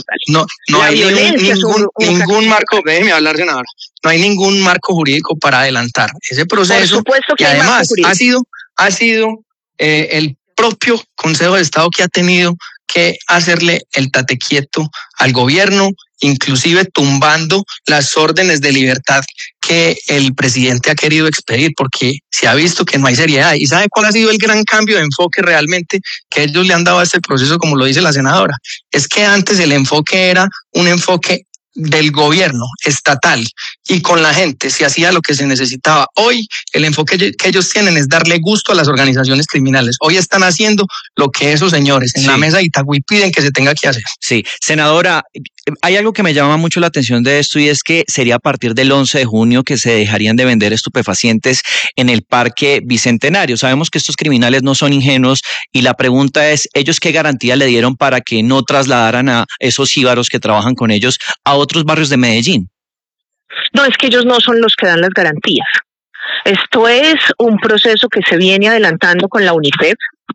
No hay ningún marco. Déjeme hablar, senadora. No hay ningún marco jurídico para adelantar ese proceso. Por supuesto que y además ha sido el propio Consejo de Estado que ha tenido que hacerle el tate quieto al gobierno, inclusive tumbando las órdenes de libertad que el presidente ha querido expedir, porque se ha visto que no hay seriedad. ¿Y sabe cuál ha sido el gran cambio de enfoque realmente que ellos le han dado a este proceso, como lo dice la senadora? Es que antes el enfoque era un enfoque del gobierno estatal y con la gente se hacía lo que se necesitaba. Hoy el enfoque que ellos tienen es darle gusto a las organizaciones criminales. Hoy están haciendo lo que esos señores en la mesa de Itagüí piden que se tenga que hacer. Sí, senadora, hay algo que me llama mucho la atención de esto y es que sería a partir del 11 de junio que se dejarían de vender estupefacientes en el Parque Bicentenario. Sabemos que estos criminales no son ingenuos y la pregunta es, ¿ellos qué garantía le dieron para que no trasladaran a esos jíbaros que trabajan con ellos a otros barrios de Medellín? No, es que ellos no son los que dan las garantías. Esto es un proceso que se viene adelantando con la UNIPEP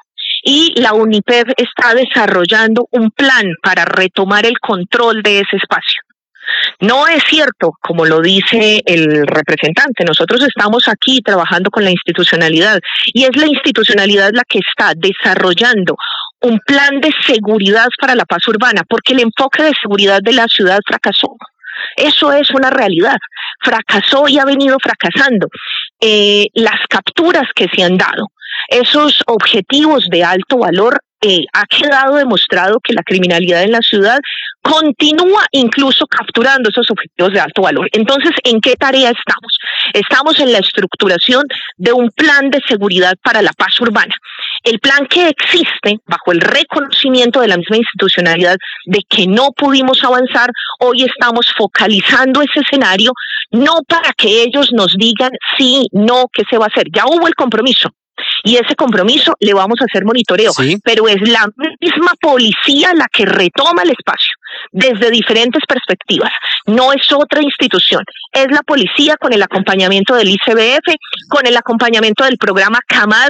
y la UNIPEP está desarrollando un plan para retomar el control de ese espacio. No es cierto, como lo dice el representante, nosotros estamos aquí trabajando con la institucionalidad y es la institucionalidad la que está desarrollando un plan de seguridad para la paz urbana, porque el enfoque de seguridad de la ciudad fracasó. Eso es una realidad, fracasó y ha venido fracasando. Las capturas que se han dado, esos objetivos de alto valor, ha quedado demostrado que la criminalidad en la ciudad continúa incluso capturando esos objetivos de alto valor. Entonces, ¿en qué tarea estamos? Estamos en la estructuración de un plan de seguridad para la paz urbana. El plan que existe, bajo el reconocimiento de la misma institucionalidad de que no pudimos avanzar, hoy estamos focalizando ese escenario, no para que ellos nos digan sí, no, qué se va a hacer. Ya hubo el compromiso. Y ese compromiso le vamos a hacer monitoreo, ¿sí? Pero es la misma policía la que retoma el espacio desde diferentes perspectivas. No es otra institución, es la policía con el acompañamiento del ICBF, con el acompañamiento del programa CAMAD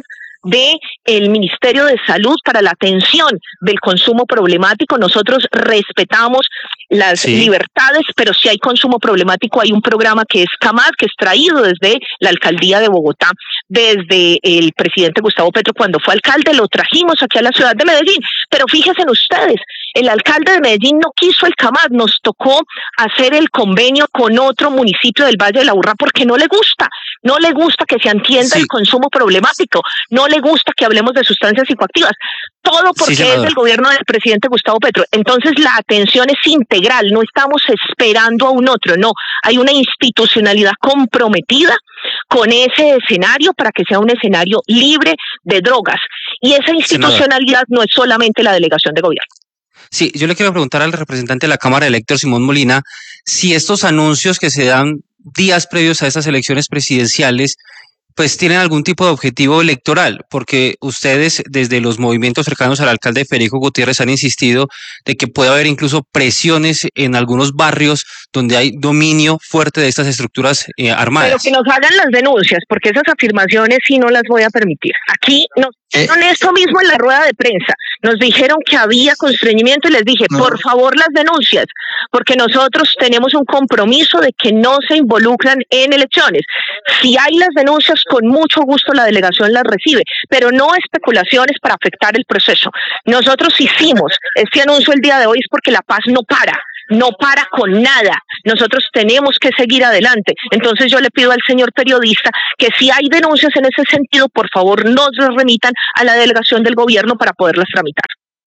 del Ministerio de Salud para la atención del consumo problemático. Nosotros respetamos las libertades, pero si hay consumo problemático hay un programa que es CAMAD, que es traído desde la alcaldía de Bogotá, desde el presidente Gustavo Petro cuando fue alcalde, lo trajimos aquí a la ciudad de Medellín, pero fíjense ustedes, el alcalde de Medellín no quiso el CAMAD, nos tocó hacer el convenio con otro municipio del Valle de la Aburrá porque no le gusta que se entienda el consumo problemático, no le gusta que hablemos de sustancias psicoactivas, todo porque es del gobierno del presidente Gustavo Petro. Entonces la atención es integral, no estamos esperando a un otro, no, hay una institucionalidad comprometida con ese escenario para que sea un escenario libre de drogas, y esa institucionalidad no es solamente la delegación de gobierno. Sí, yo le quiero preguntar al representante de la Cámara de Héctor Simón Molina si estos anuncios que se dan días previos a esas elecciones presidenciales pues tienen algún tipo de objetivo electoral, porque ustedes desde los movimientos cercanos al alcalde Federico Gutiérrez han insistido de que puede haber incluso presiones en algunos barrios donde hay dominio fuerte de estas estructuras armadas. Pero que nos hagan las denuncias, porque esas afirmaciones sí no las voy a permitir. Aquí nos dijeron esto mismo en la rueda de prensa, nos dijeron que había constreñimiento y les dije, por favor las denuncias, porque nosotros tenemos un compromiso de que no se involucran en elecciones. Si hay las denuncias, con mucho gusto la delegación las recibe, pero no especulaciones para afectar el proceso. Nosotros hicimos este anuncio el día de hoy es porque la paz no para con nada. Nosotros tenemos que seguir adelante. Entonces yo le pido al señor periodista que si hay denuncias en ese sentido, por favor nos las remitan a la delegación del gobierno para poderlas tramitar.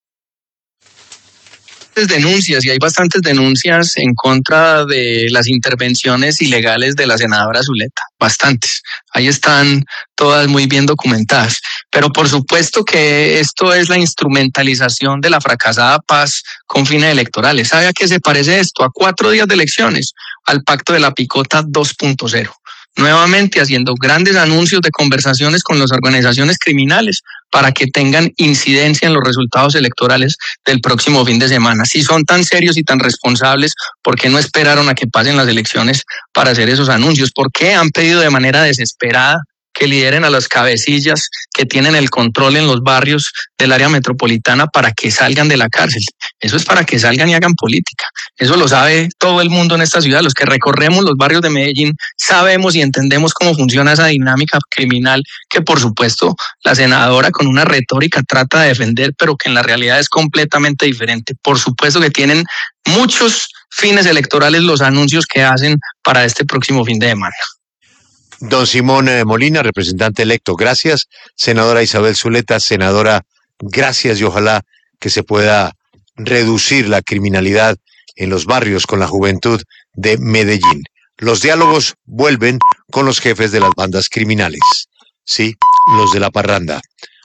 Denuncias y hay bastantes denuncias en contra de las intervenciones ilegales de la senadora Zuleta, bastantes. Ahí están todas muy bien documentadas. Pero por supuesto que esto es la instrumentalización de la fracasada paz con fines electorales. ¿Sabe a qué se parece esto? A 4 días de elecciones, al pacto de la picota 2.0. Nuevamente haciendo grandes anuncios de conversaciones con las organizaciones criminales para que tengan incidencia en los resultados electorales del próximo fin de semana. Si son tan serios y tan responsables, ¿por qué no esperaron a que pasen las elecciones para hacer esos anuncios? ¿Por qué han pedido de manera desesperada que lideren a las cabecillas que tienen el control en los barrios del área metropolitana para que salgan de la cárcel? Eso es para que salgan y hagan política. Eso lo sabe todo el mundo en esta ciudad. Los que recorremos los barrios de Medellín sabemos y entendemos cómo funciona esa dinámica criminal que, por supuesto, la senadora con una retórica trata de defender, pero que en la realidad es completamente diferente. Por supuesto que tienen muchos fines electorales los anuncios que hacen para este próximo fin de semana. Don Simón Molina, representante electo, gracias. Senadora Isabel Zuleta, senadora, gracias y ojalá que se pueda reducir la criminalidad en los barrios con la juventud de Medellín. Los diálogos vuelven con los jefes de las bandas criminales, sí, los de la parranda.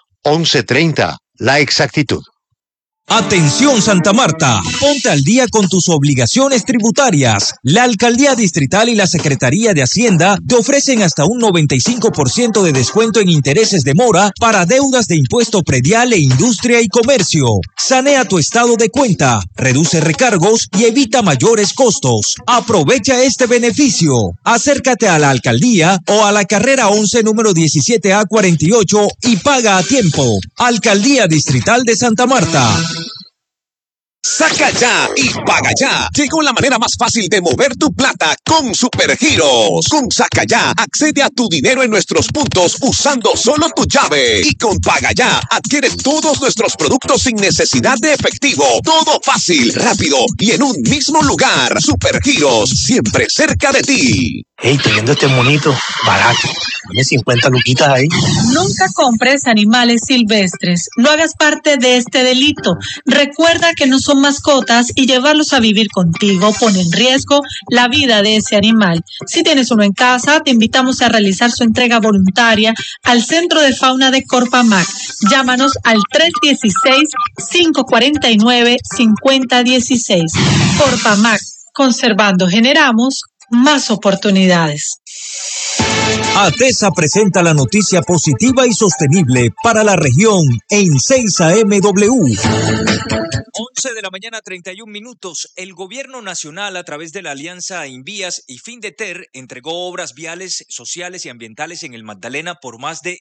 11:30, la exactitud. Atención Santa Marta, ponte al día con tus obligaciones tributarias. La Alcaldía Distrital y la Secretaría de Hacienda te ofrecen hasta un 95% de descuento en intereses de mora para deudas de impuesto predial e industria y comercio. Sanea tu estado de cuenta, reduce recargos y evita mayores costos. Aprovecha este beneficio. Acércate a la Alcaldía o a la carrera 11 número 17A48 y paga a tiempo. Alcaldía Distrital de Santa Marta. Saca ya y paga ya. Llegó la manera más fácil de mover tu plata con Supergiros. Con Saca ya, accede a tu dinero en nuestros puntos usando solo tu llave. Y con Paga ya, adquiere todos nuestros productos sin necesidad de efectivo. Todo fácil, rápido y en un mismo lugar. Supergiros, siempre cerca de ti. Hey, te vendo este monito barato. Dame 50 luquitas ahí. Nunca compres animales silvestres. No hagas parte de este delito. Recuerda que no son mascotas y llevarlos a vivir contigo pone en riesgo la vida de ese animal. Si tienes uno en casa, te invitamos a realizar su entrega voluntaria al Centro de Fauna de Corpamac. Llámanos al 316-549-5016. Corpamac, conservando generamos más oportunidades. ATESA presenta la noticia positiva y sostenible para la región en 6am/W. 11 de la mañana, 31 minutos. El gobierno nacional, a través de la Alianza Invías y Findeter, entregó obras viales, sociales y ambientales en el Magdalena por más de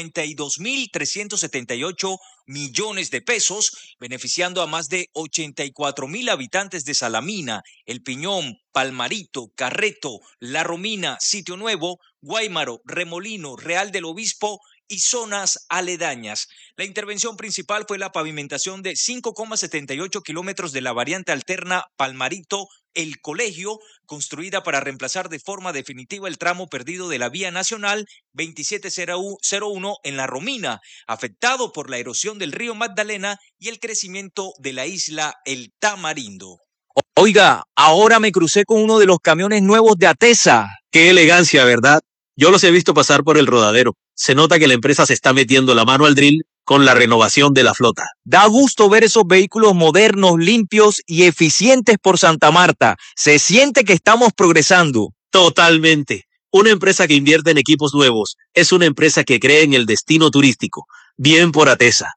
52.378 millones de pesos, beneficiando a más de 84.000 habitantes de Salamina, El Piñón, Palmarito, Carreto, La Romina, Sitio Nuevo, Guáimaro, Remolino, Real del Obispo y zonas aledañas. La intervención principal fue la pavimentación de 5,78 kilómetros de la variante alterna Palmarito El Colegio, construida para reemplazar de forma definitiva el tramo perdido de la vía nacional 2701 en La Romina, afectado por la erosión del río Magdalena y el crecimiento de la isla El Tamarindo. Oiga, ahora me crucé con uno de los camiones nuevos de ATESA. Qué elegancia, ¿verdad? Yo los he visto pasar por el rodadero. Se nota que la empresa se está metiendo la mano al drill con la renovación de la flota. Da gusto ver esos vehículos modernos, limpios y eficientes por Santa Marta. Se siente que estamos progresando. Totalmente. Una empresa que invierte en equipos nuevos es una empresa que cree en el destino turístico. Bien por Atesa.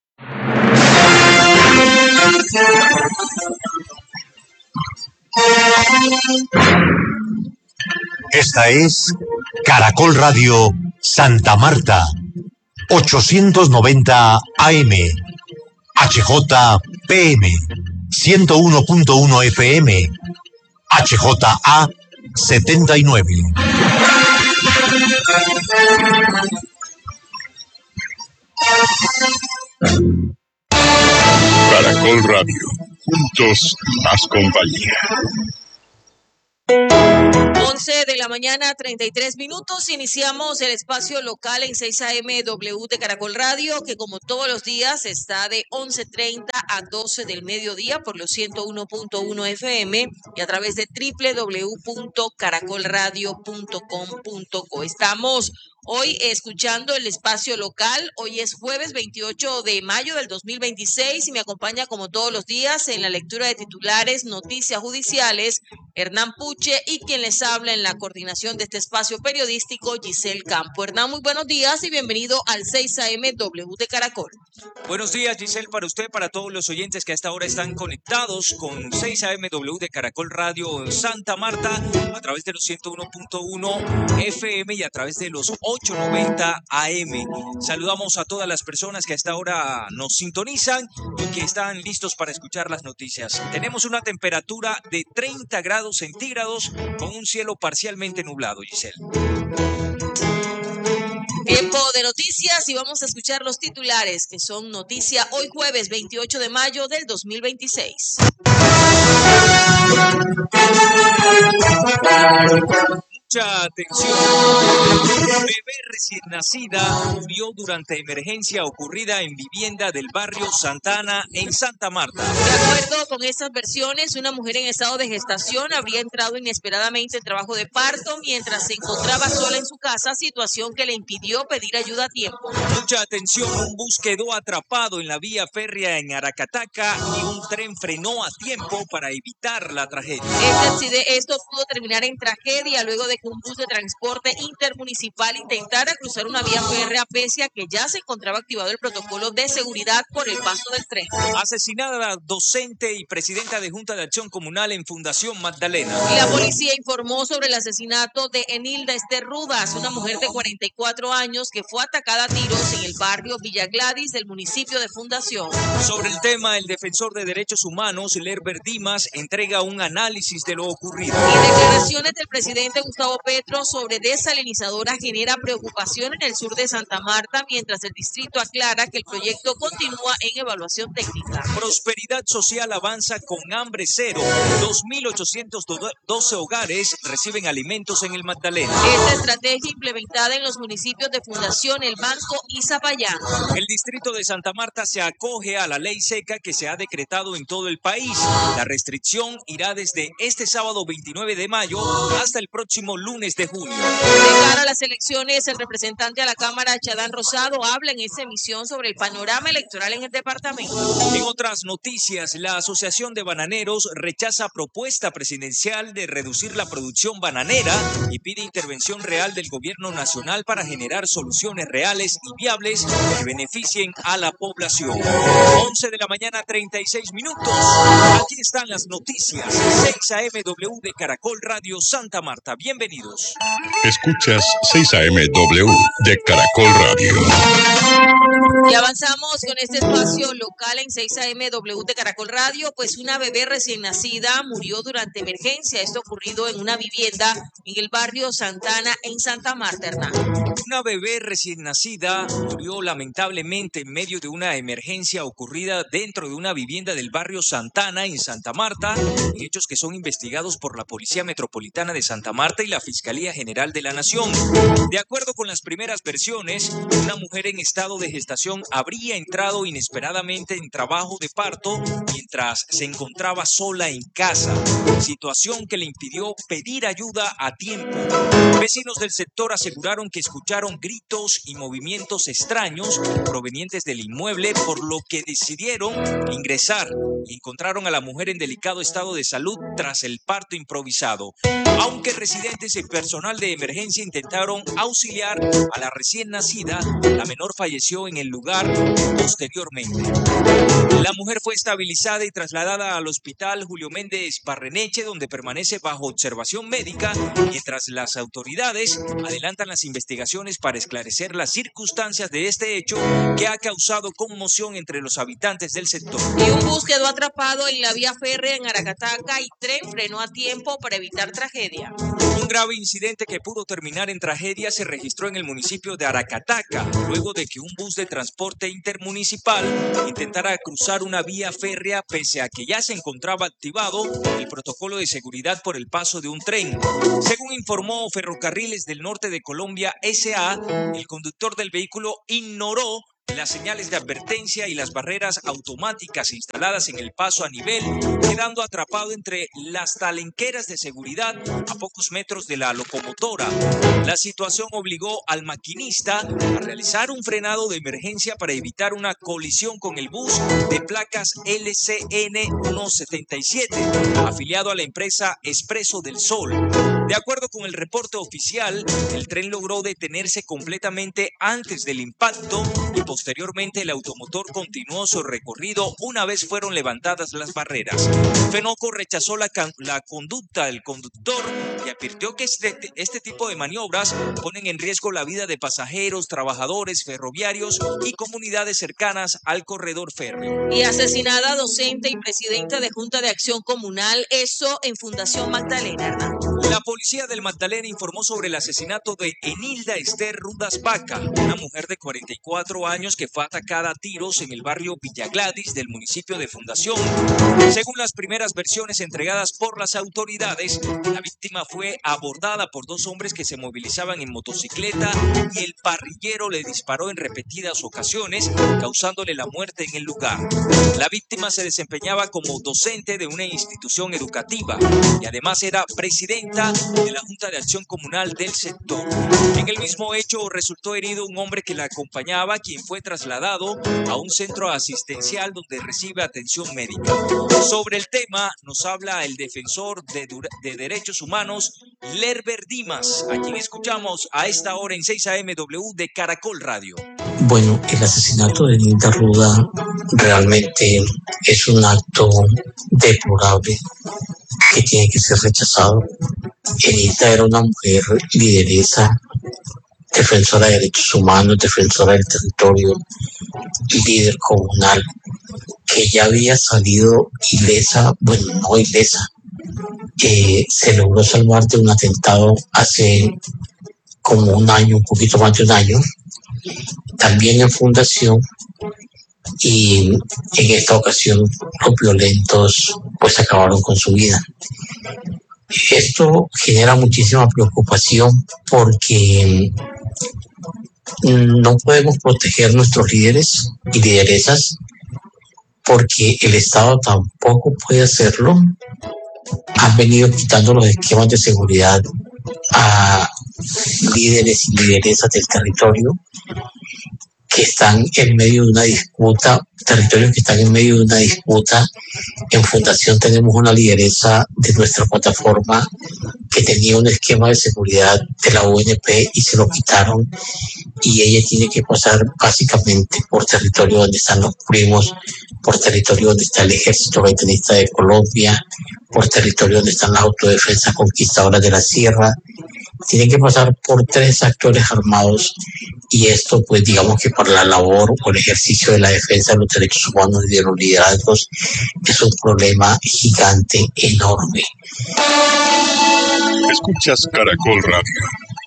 Esta es Caracol Radio Santa Marta, 890 AM, HJPM, 101.1 FM, HJA 79. Caracol Radio, juntos más compañía. 11 de la mañana, 33 minutos. Iniciamos el espacio local en 6 AM W de Caracol Radio, que como todos los días está de 11:30 a 12 del mediodía por los 101.1 FM y a través de www.caracolradio.com.co. Estamos hoy escuchando el espacio local. Hoy es jueves 28 de mayo del 2026 y me acompaña como todos los días en la lectura de titulares, noticias judiciales, Hernán Puche, y quien les habla en la coordinación de este espacio periodístico, Giselle Campo. Hernán, muy buenos días y bienvenido al 6 AM W de Caracol. Buenos días, Giselle, para usted, para todos los oyentes que a esta hora están conectados con 6 AM W de Caracol Radio en Santa Marta a través de los 101.1 FM y a través de los 890 AM. Saludamos a todas las personas que a esta hora nos sintonizan y que están listos para escuchar las noticias. Tenemos una temperatura de 30 grados centígrados con un cielo parcialmente nublado, Giselle. Tiempo de noticias y vamos a escuchar los titulares que son noticia hoy jueves 28 de mayo del 2026. Mucha atención. Bebé recién nacida murió durante emergencia ocurrida en vivienda del barrio Santana en Santa Marta. De acuerdo con estas versiones, una mujer en estado de gestación habría entrado inesperadamente en trabajo de parto mientras se encontraba sola en su casa, situación que le impidió pedir ayuda a tiempo. Mucha atención, un bus quedó atrapado en la vía férrea en Aracataca y un tren frenó a tiempo para evitar la tragedia. Esto pudo terminar en tragedia luego de que un bus de transporte intermunicipal intentara cruzar una vía férrea pese a que ya se encontraba activado el protocolo de seguridad por el paso del tren. Asesinada la docente y presidenta de Junta de Acción Comunal en Fundación Magdalena. La policía informó sobre el asesinato de Enilda Esther Rudas, una mujer de 44 años que fue atacada a tiros en el barrio Villa Gladys del municipio de Fundación. Sobre el tema, el defensor de derechos humanos, Lerber Dimas, entrega un análisis de lo ocurrido. Y declaraciones del presidente Gustavo Petro sobre desalinizadora genera preocupación en el sur de Santa Marta, mientras el distrito aclara que el proyecto continúa en evaluación técnica. Prosperidad social avanza con hambre cero. 2.812 hogares reciben alimentos en el Magdalena. Esta estrategia implementada en los municipios de Fundación, El Banco y Zapayán. El distrito de Santa Marta se acoge a la ley seca que se ha decretado en todo el país. La restricción irá desde este sábado 29 de mayo hasta el próximo lunes de junio. De cara a las elecciones, el representante a la Cámara, Chadán Rosado, habla en esta emisión sobre el panorama electoral en el departamento. En otras noticias, la Asociación de Bananeros rechaza propuesta presidencial de reducir la producción bananera y pide intervención real del gobierno nacional para generar soluciones reales y viables que beneficien a la población. 11 de la mañana, 36 minutos. Aquí están las noticias. 6 AMW de Caracol Radio Santa Marta. Bienvenidos. Escuchas 6 AMW de Caracol Radio. Y avanzamos con este espacio local en 6 AMW de Caracol Radio. Pues una bebé recién nacida murió durante emergencia. Esto ocurrido en una vivienda en el barrio Santana en Santa Marta, Hernán. Una bebé recién nacida murió lamentablemente en medio de una emergencia ocurrida dentro de una vivienda del barrio Santana en Santa Marta, hechos que son investigados por la Policía Metropolitana de Santa Marta y la Fiscalía General de la Nación. De acuerdo con las primeras versiones, una mujer en estado de gestación habría entrado inesperadamente en trabajo de parto mientras se encontraba sola en casa, situación que le impidió pedir ayuda a tiempo. Vecinos del sector aseguraron que escucharon gritos y movimientos extraños provenientes del inmueble, por lo que decidieron ingresar y encontraron a la mujer en delicado estado de salud tras el parto improvisado. Aunque residentes y personal de emergencia intentaron auxiliar a la recién nacida. La menor falleció en el lugar posteriormente. La mujer fue estabilizada y trasladada al hospital Julio Méndez Barreneche, donde permanece bajo observación médica, mientras las autoridades adelantan las investigaciones para esclarecer las circunstancias de este hecho que ha causado conmoción entre los habitantes del sector. Y un bus quedó atrapado en la vía férrea en Aracataca y tren frenó a tiempo para evitar tragedia. Un grave incidente que pudo terminar en tragedia se registró en el municipio de Aracataca, luego de que un bus de transporte intermunicipal intentara cruzar una vía férrea pese a que ya se encontraba activado el protocolo de seguridad por el paso de un tren. Según informó Ferrocarriles del Norte de Colombia S.A., el conductor del vehículo ignoró las señales de advertencia y las barreras automáticas instaladas en el paso a nivel, quedando atrapado entre las talenqueras de seguridad a pocos metros de la locomotora. La situación obligó al maquinista a realizar un frenado de emergencia para evitar una colisión con el bus de placas LCN 177, afiliado a la empresa Expreso del Sol. De acuerdo con el reporte oficial, el tren logró detenerse completamente antes del impacto y posteriormente el automotor continuó su recorrido una vez fueron levantadas las barreras. Fenoco rechazó la conducta del conductor y advirtió que este tipo de maniobras ponen en riesgo la vida de pasajeros, trabajadores ferroviarios y comunidades cercanas al corredor férreo. Y asesinada docente y presidenta de Junta de Acción Comunal, eso en Fundación Magdalena, Hernán. La policía del Magdalena informó sobre el asesinato de Enilda Esther Rudas Paca, una mujer de 44 años que fue atacada a tiros en el barrio Villa Gladys del municipio de Fundación. Según las primeras versiones entregadas por las autoridades, la víctima fue abordada por dos hombres que se movilizaban en motocicleta y el parrillero le disparó en repetidas ocasiones, causándole la muerte en el lugar. La víctima se desempeñaba como docente de una institución educativa y además era presidenta de la Junta de Acción Comunal del sector. En el mismo hecho resultó herido un hombre que la acompañaba, quien fue trasladado a un centro asistencial donde recibe atención médica. Sobre el tema nos habla el defensor de derechos humanos, Lerber Dimas, a quien escuchamos a esta hora en 6 AM W de Caracol Radio. Bueno, el asesinato de Enilda Ruda realmente es un acto deplorable que tiene que ser rechazado. Enilda era una mujer lideresa, defensora de derechos humanos, defensora del territorio, líder comunal, que ya había salido ilesa, bueno, no ilesa, se logró salvar de un atentado hace como un año, un poquito más de un año, también en Fundación, y en esta ocasión los violentos pues acabaron con su vida. Esto genera muchísima preocupación porque no podemos proteger nuestros líderes y lideresas porque el Estado tampoco puede hacerlo. Han venido quitando los esquemas de seguridad a líderes y lideresas del territorio que están en medio de una disputa, territorios que están en medio de una disputa. En Fundación tenemos una lideresa de nuestra plataforma que tenía un esquema de seguridad de la UNP y se lo quitaron, y ella tiene que pasar básicamente por territorio donde están los primos, por territorio donde está el Ejército Gaiternista de Colombia, por territorio donde están las autodefensas conquistadoras de la Sierra. Tienen que pasar por 3 actores armados, y esto pues digamos que para la labor o el ejercicio de la defensa de los derechos humanos y de los liderazgos es un problema gigante, enorme. Escuchas Caracol Radio.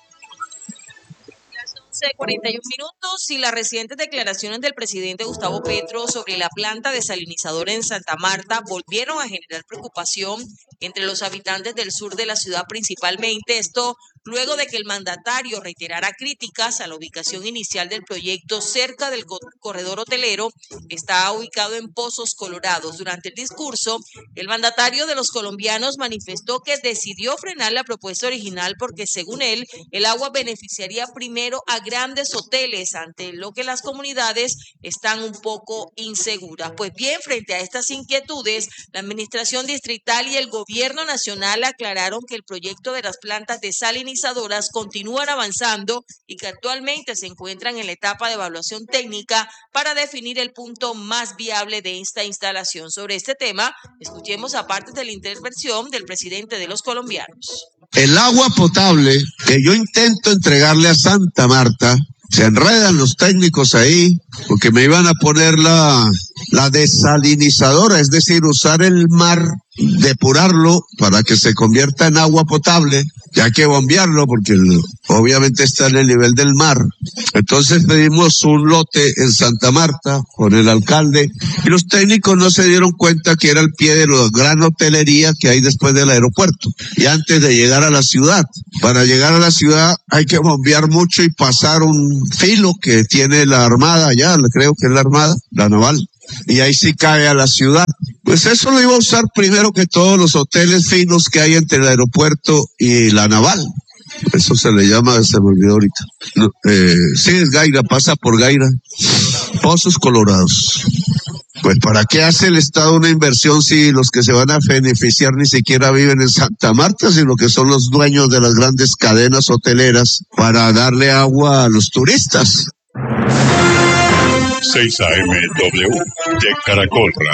41 minutos y las recientes declaraciones del presidente Gustavo Petro sobre la planta desalinizadora en Santa Marta volvieron a generar preocupación entre los habitantes del sur de la ciudad principalmente. Esto luego de que el mandatario reiterara críticas a la ubicación inicial del proyecto cerca del corredor hotelero que está ubicado en Pozos Colorados. Durante el discurso, el mandatario de los colombianos manifestó que decidió frenar la propuesta original porque, según él, el agua beneficiaría primero a grandes hoteles, ante lo que las comunidades están un poco inseguras. Pues bien, frente a estas inquietudes, la administración distrital y el gobierno nacional aclararon que el proyecto de las plantas desalinizadoras organizadoras continúan avanzando y que actualmente se encuentran en la etapa de evaluación técnica para definir el punto más viable de esta instalación. Sobre este tema, escuchemos aparte de la intervención del presidente de los colombianos. El agua potable que yo intento entregarle a Santa Marta, se enredan los técnicos ahí, porque me iban a poner la desalinizadora, es decir, usar el mar, depurarlo para que se convierta en agua potable, y hay que bombearlo porque obviamente está en el nivel del mar. Entonces pedimos un lote en Santa Marta con el alcalde y los técnicos no se dieron cuenta que era al pie de la gran hotelería que hay después del aeropuerto y antes de llegar a la ciudad. Para llegar a la ciudad hay que bombear mucho y pasar un filo que tiene la Armada allá, creo que es la Armada, la Naval. Y ahí sí cae a la ciudad. Pues eso lo iba a usar primero que todos los hoteles finos que hay entre el aeropuerto y la Naval. Eso se le llama, se me olvidó ahorita. No, sí, es Gaira, pasa por Gaira. Pozos Colorados. Pues ¿para qué hace el Estado una inversión si los que se van a beneficiar ni siquiera viven en Santa Marta, sino que son los dueños de las grandes cadenas hoteleras para darle agua a los turistas? 6 AM W de Caracol.